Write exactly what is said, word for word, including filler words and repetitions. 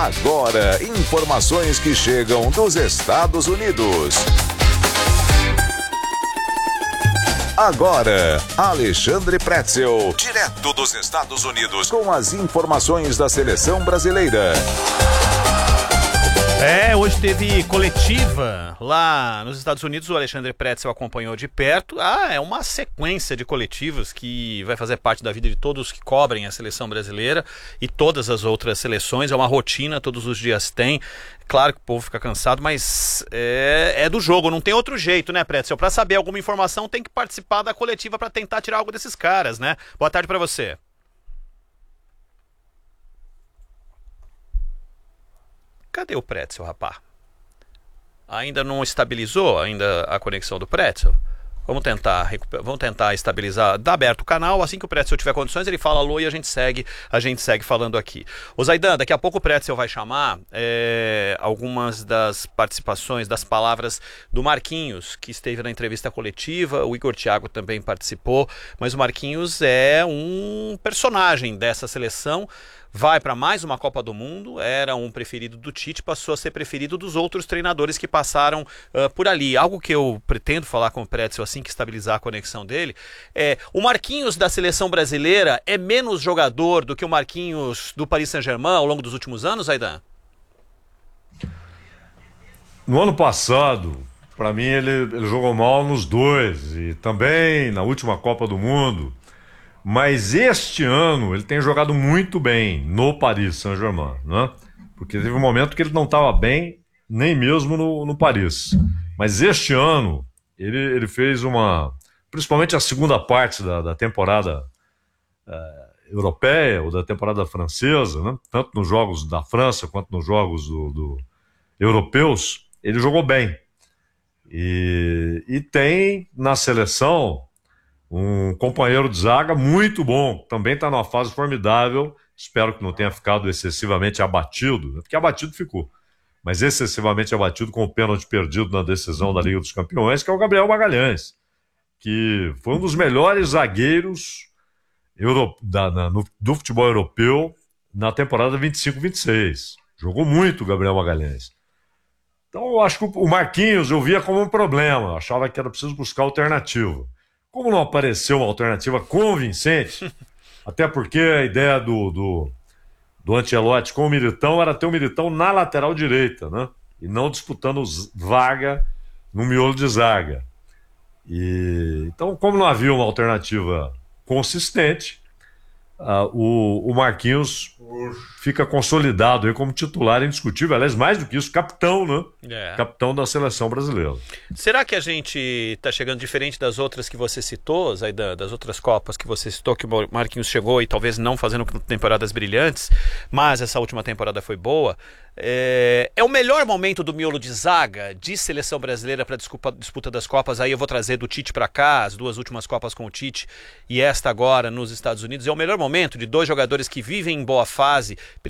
Agora, informações que chegam dos Estados Unidos. Agora, Alexandre Pretzel, direto dos Estados Unidos, com as informações da seleção brasileira. É, hoje teve coletiva lá nos Estados Unidos, o Alexandre Pretzel acompanhou de perto. Ah, é uma sequência de coletivas que vai fazer parte da vida de todos que cobrem a seleção brasileira e todas as outras seleções. É uma rotina, todos os dias tem. Claro que o povo fica cansado, mas é, é do jogo, não tem outro jeito, né, Pretzel? Para saber alguma informação tem que participar da coletiva para tentar tirar algo desses caras, né? Boa tarde para você. Cadê o Pretzel, rapá? Ainda não estabilizou ainda a conexão do Pretzel? Vamos tentar, recuper... Vamos tentar estabilizar. Dá aberto o canal, assim que o Pretzel tiver condições, ele fala alô e a gente segue, a gente segue falando aqui. Ô Zaidan, daqui a pouco o Pretzel vai chamar é, algumas das participações, das palavras do Marquinhos, que esteve na entrevista coletiva, o Igor Thiago também participou, mas o Marquinhos é um personagem dessa seleção. Vai para mais uma Copa do Mundo, era um preferido do Tite, passou a ser preferido dos outros treinadores que passaram uh, por ali. Algo que eu pretendo falar com o Pretzel assim que estabilizar a conexão dele, é o Marquinhos da seleção brasileira é menos jogador do que o Marquinhos do Paris Saint-Germain ao longo dos últimos anos, Aidan? No ano passado, para mim, ele, ele jogou mal nos dois, e também na última Copa do Mundo. Mas este ano ele tem jogado muito bem no Paris Saint-Germain, né? Porque teve um momento que ele não estava bem, nem mesmo no, no Paris. Mas este ano ele, ele fez uma... Principalmente a segunda parte da, da temporada uh, europeia ou da temporada francesa, né? Tanto nos jogos da França quanto nos jogos do, do europeus, ele jogou bem. E, e tem na seleção um companheiro de zaga muito bom, também está numa fase formidável, espero que não tenha ficado excessivamente abatido, porque abatido ficou, mas excessivamente abatido com o pênalti perdido na decisão da Liga dos Campeões, que é o Gabriel Magalhães, que foi um dos melhores zagueiros euro, da, na, no, do futebol europeu na temporada vinte e cinco vinte e seis. Jogou muito o Gabriel Magalhães. Então eu acho que o Marquinhos eu via como um problema, eu achava que era preciso buscar alternativa. Como não apareceu uma alternativa convincente, até porque a ideia do, do, do Ancelotti com o Militão era ter o Militão na lateral direita, né? E não disputando vaga no miolo de zaga. E, então, como não havia uma alternativa consistente, uh, o, o Marquinhos fica consolidado aí como titular indiscutível, aliás, mais do que isso, capitão, né? É. Capitão da seleção brasileira. Será que a gente está chegando diferente das outras que você citou, Zaidan, das outras Copas que você citou, que o Marquinhos chegou e talvez não fazendo temporadas brilhantes, mas essa última temporada foi boa? É, é o melhor momento do miolo de zaga de seleção brasileira para a disputa das Copas. Aí eu vou trazer do Tite para cá, as duas últimas Copas com o Tite e esta agora nos Estados Unidos. É o melhor momento de dois jogadores que vivem em boa fase,